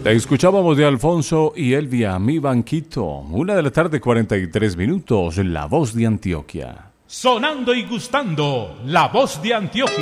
Escuchábamos de Alfonso y Elvia, Mi Banquito. 1:43 PM, La Voz de Antioquia. Sonando y gustando, La Voz de Antioquia.